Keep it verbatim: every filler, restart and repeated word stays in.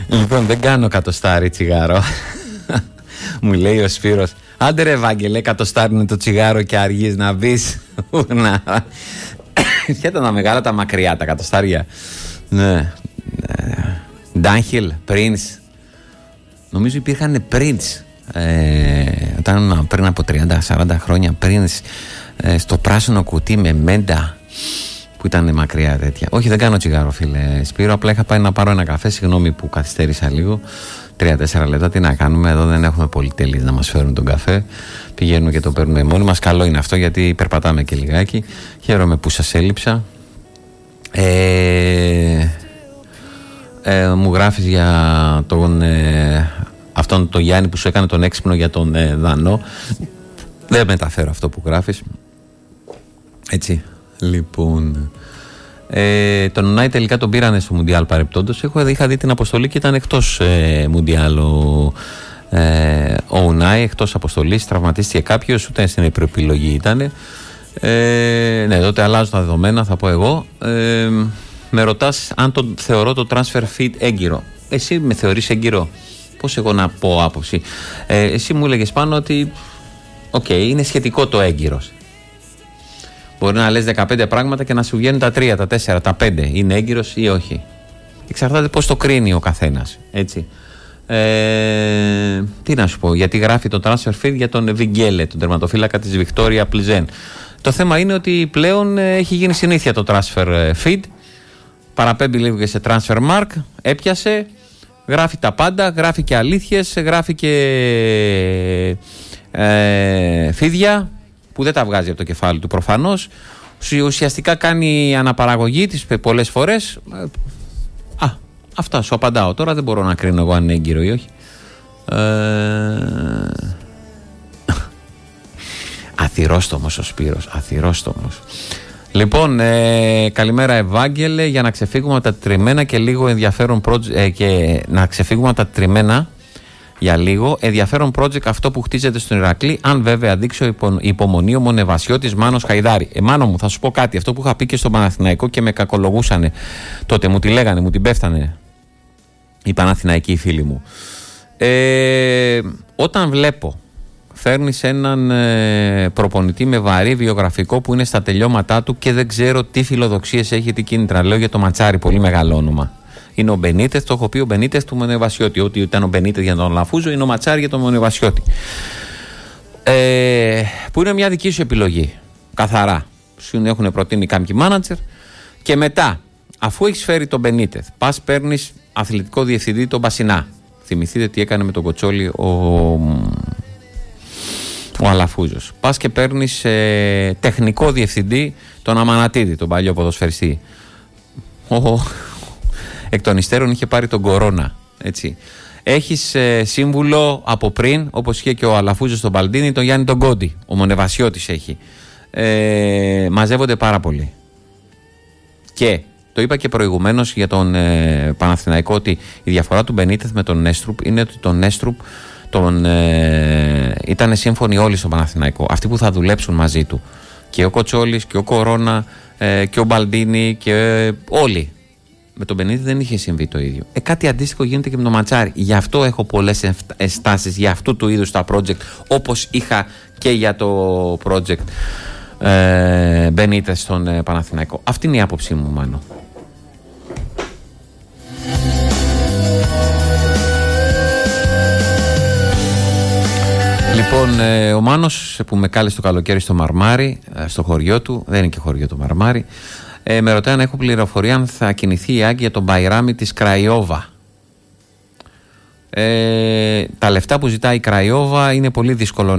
Λοιπόν, δεν κάνω εκατοστάρι τσιγάρο. Μου λέει ο Σπύρος, άντε ρε Ευάγγελε, εκατοστάρι είναι το τσιγάρο και αργείς να μπεις. Σχέτα τα μεγάλα, τα μακριά, τα εκατοστάρια. Ναι. Ντάνχιλ, Prince. Νομίζω υπήρχαν Prince. Ε, όταν πριν από τριάντα σαράντα χρόνια, Prince ε, στο πράσινο κουτί με μέντα, που ήταν μακριά τέτοια. Όχι, δεν κάνω τσιγάρο, φίλε Σπύρο. Απλά είχα πάει να πάρω ένα καφέ. Συγγνώμη που καθυστέρησα λίγο. Τρία-τέσσερα λεπτά. Τι να κάνουμε, εδώ δεν έχουμε πολυτέλειες να μας φέρουν τον καφέ. Πηγαίνουμε και το παίρνουμε μόνοι μας. Καλό είναι αυτό, γιατί περπατάμε και λιγάκι. Χαίρομαι που σας έλειψα. Ε, ε, μου γράφεις για τον ε, αυτόν τον Γιάννη που σου έκανε τον έξυπνο για τον ε, Δανό. Δεν μεταφέρω αυτό που γράφεις. Έτσι. Λοιπόν, ε, τον Ουνάι τελικά τον πήρανε στο Μουντιάλ παρεπτόντως. Εγώ είχα δει την αποστολή και ήταν εκτός ε, Μουντιάλ ο, ε, ο Ουνάι, εκτός αποστολής. Τραυματίστηκε κάποιος, ούτε στην προεπιλογή ήταν. Ε, ναι, τότε αλλάζω τα δεδομένα, θα πω εγώ. Ε, με ρωτάς αν τον θεωρώ το transfer feed έγκυρο. Εσύ με θεωρείς έγκυρο? Πώς εγώ να πω άποψη? Ε, εσύ μου έλεγες πάνω ότι οκ, okay, είναι σχετικό το έγκυρος. Μπορεί να λες δεκαπέντε πράγματα και να σου βγαίνουν τα τρία, τα τέσσερα, τα πέντε. Είναι έγκυρος ή όχι. Εξαρτάται πώς το κρίνει ο καθένας. Έτσι. Ε, τι να σου πω, γιατί γράφει το transfer feed για τον Βιγγέλε, τον τερματοφύλακα της Βικτόρια Πλιζέν. Το θέμα είναι ότι πλέον έχει γίνει συνήθεια το transfer feed. Παραπέμπει λίγο και σε transfer mark. Έπιασε. Γράφει τα πάντα. Γράφει και αλήθειες. Γράφει και ε, φίδια που δεν τα βγάζει από το κεφάλι του προφανώς. Ουσιαστικά κάνει αναπαραγωγή της πολλές φορές. Α, αυτά σου απαντάω. Τώρα δεν μπορώ να κρίνω εγώ αν είναι έγκυρο ή όχι. Ε... Αθυρόστομος ο Σπύρος, αθυρόστομος. Λοιπόν, ε, καλημέρα Ευάγγελε. Για να ξεφύγουμε από τα τριμμένα και λίγο ενδιαφέρον project, ε, και να ξεφύγουμε από τα τριμμένα για λίγο ενδιαφέρον project αυτό που χτίζεται στον Ηρακλή, αν βέβαια δείξει υπο, υπομονή ο Μονεβασιώτης Μάνος Χαϊδάρη. Ε, Μάνο μου, θα σου πω κάτι. Αυτό που είχα πει και στον Παναθηναϊκό και με κακολογούσανε τότε, μου τη λέγανε, μου την πέφτανε οι Παναθηναϊκοί φίλοι μου. Ε, όταν βλέπω φέρνεις έναν ε, προπονητή με βαρύ βιογραφικό που είναι στα τελειώματά του και δεν ξέρω τι φιλοδοξίες έχει, τι κίνητρα. Λέω για το Ματσάρι, πολύ μεγάλο όνομα. Είναι ο Μπενίτεθ, το έχω πει, ο Μπενίτεθ του Μονεβασιώτη. Ότι ήταν ο Μπενίτεθ για τον Λαφούζο, είναι ο Ματσάρι για τον Μονεβασιώτη. Ε, που είναι μια δική σου επιλογή. Καθαρά. Σου έχουν προτείνει κάποιοι μάνατζερ. Και μετά, αφού έχεις φέρει τον Μπενίτεθ, πας παίρνεις αθλητικό διευθυντή τον Μπασινά. Θυμηθείτε τι έκανε με τον Κοτσόλη ο, ο Αλαφούζος. Πας και παίρνεις ε, τεχνικό διευθυντή τον Αμανατίδη, τον παλιό ποδοσφαιριστή. Ο, εκ των υστέρων είχε πάρει τον Κορώνα. Έτσι. Έχεις ε, σύμβουλο από πριν, όπως είχε και ο Αλαφούζος στον Παλντίνη, τον Γιάννη τον Κόντι. Ο Μονεβασιώτης έχει. Ε, μαζεύονται πάρα πολύ. Και το είπα και προηγουμένως για τον ε, Παναθηναϊκό, ότι η διαφορά του Μπενίτεθ με τον Νέστρουπ είναι ότι τον Νέστρουπ τον, ε, ήταν σύμφωνοι όλοι στον Παναθηναϊκό. Αυτοί που θα δουλέψουν μαζί του. Και ο Κοτσόλης και ο Κορώνα ε, και ο Μπαλντίνη και ε, όλοι. Με τον Μπενίτεθ δεν είχε συμβεί το ίδιο. Ε, κάτι αντίστοιχο γίνεται και με τον Ματσάρι. Γι' αυτό έχω πολλές ενστάσεις για αυτού του είδους τα project, όπως είχα και για το project ε, Μπενίτεθ στον ε, Παναθηναϊκό. Αυτή είναι η άποψή μου, Μάνο. Λοιπόν, ε, ο Μάνος που με κάλεσε το καλοκαίρι στο Μαρμάρι, ε, στο χωριό του, δεν είναι και χωριό το Μαρμάρι, ε, με ρωτάει αν έχω πληροφορία αν θα κινηθεί η Άγκη για τον Μπαϊράμι της Κραϊόβα. Ε, τα λεφτά που ζητάει η Κραϊόβα είναι πολύ δύσκολο